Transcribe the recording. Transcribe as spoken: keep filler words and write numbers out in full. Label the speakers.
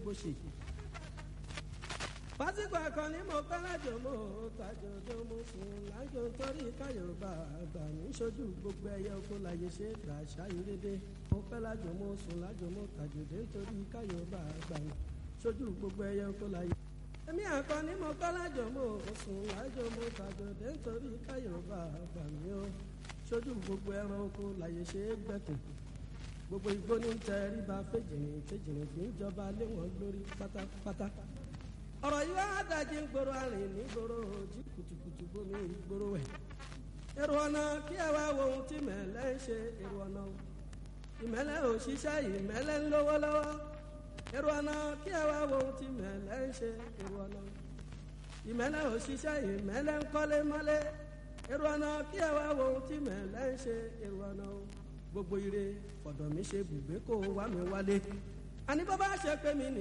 Speaker 1: gbogbo ṣe. pásítọ̀ akọni mo pẹ́ lájò mo tàjò tó mo sùn lájò torí káyọ̀ bá àgbà mi ṣojú gbogbo ẹyẹ oko láyé ṣe gbà ṣáyé dédé. mo pẹ́ lájò mo sùn lájò mo tàjò dé torí káyọ̀ bá àgbà mi ṣojú gbogbo ẹyẹ oko láyé. èmi akọni mo pẹ́ lájò mo sùn lájò mo tàjò dé torí káyọ̀ bá àgbà mi ó ṣojú gbogbo ẹran oko láyé ṣe gbẹ̀kùn. gbogbo igbó ní tẹrí ba fèjìrín fèjìrín fi ń jọba lé wọn lórí pátápátá. ọ̀rọ̀ yìí wá dájí ń gbòòrò àrìn ní gbòòrò ojú kùtùkùtù bómi ìgbòòrò wẹ̀. èrò ọ̀nà kí ẹ wá wo ohun tí mẹ̀lẹ́ ń ṣe èrò ọ̀nà o. ìmẹ̀lẹ́ ò ṣiṣẹ́ ìmẹ̀lẹ́ ń lówó lọ́wọ́. èrò ọ̀nà kí ẹ wá wo ohun tí mẹ̀lẹ́ ń ṣe èrò ọ̀nà o. ìmẹ̀lẹ́ ò ṣiṣẹ́ ìmẹ̀lẹ́ ń kọ́lé mọ́lé. èrò ọ̀nà kí ẹ wá wo ohun tí mẹ̀lẹ́ ń ṣe èrò ọ̀nà o. gbogbo ire fọ̀dọ̀ mi ṣe bùgbé kó wá mi wálé. àní bọ́ bá ṣe pé mi nì